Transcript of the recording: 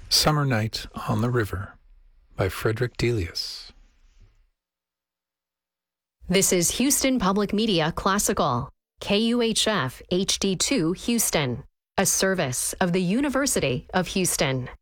Summer Night on the River by Frederick Delius. This is Houston Public Media Classical, KUHF HD2 Houston, a service of the University of Houston.